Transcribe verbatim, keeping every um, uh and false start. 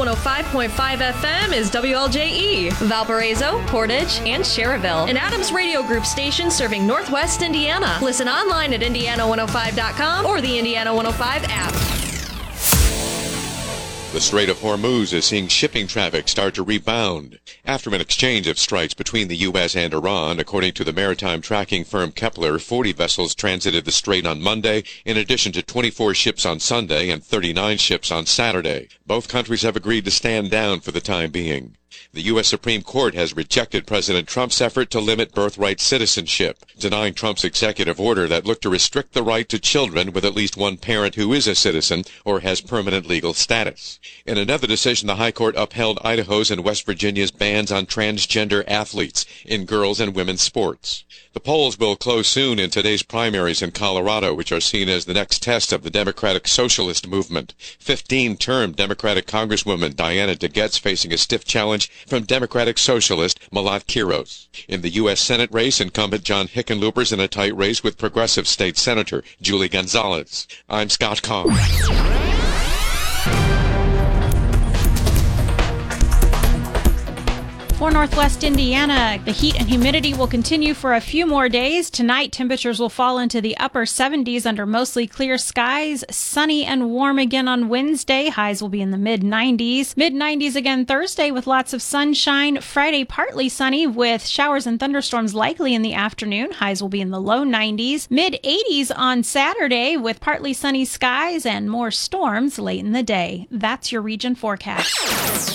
one oh five point five F M is W L J E, Valparaiso, Portage, and Sherrville, an Adams Radio Group station serving Northwest Indiana. Listen online at indiana one oh five dot com or the Indiana one oh five app. The Strait of Hormuz is seeing shipping traffic start to rebound after an exchange of strikes between the U S and Iran. According to the maritime tracking firm Kepler, forty vessels transited the strait on Monday, in addition to twenty-four ships on Sunday and thirty-nine ships on Saturday. Both countries have agreed to stand down for the time being. The U S Supreme Court has rejected President Trump's effort to limit birthright citizenship, denying Trump's executive order that looked to restrict the right to children with at least one parent who is a citizen or has permanent legal status. In another decision, the High Court upheld Idaho's and West Virginia's bans on transgender athletes in girls' and women's sports. The polls will close soon in today's primaries in Colorado, which are seen as the next test of the Democratic Socialist movement. fifteen-term Democratic Congresswoman Diana DeGette's facing a stiff challenge from Democratic Socialist Malat Quiros. In the U S Senate race, incumbent John Hickenlooper's in a tight race with Progressive State Senator Julie Gonzalez. I'm Scott Kahn. For Northwest Indiana, the heat and humidity will continue for a few more days. Tonight, temperatures will fall into the upper seventies under mostly clear skies. Sunny and warm again on Wednesday. Highs will be in the mid nineties. mid nineties again Thursday with lots of sunshine. Friday, partly sunny with showers and thunderstorms likely in the afternoon. Highs will be in the low nineties. mid eighties on Saturday with partly sunny skies and more storms late in the day. That's your region forecast.